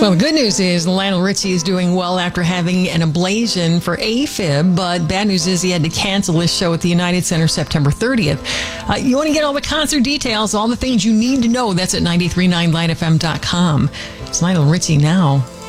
Well, the good news is Lionel Richie is doing well after having an ablation for AFib, but bad news is he had to cancel his show at the United Center September 30th. You want to get all the concert details, all the things you need to know, that's at 939lightfm.com. It's Lionel Richie now.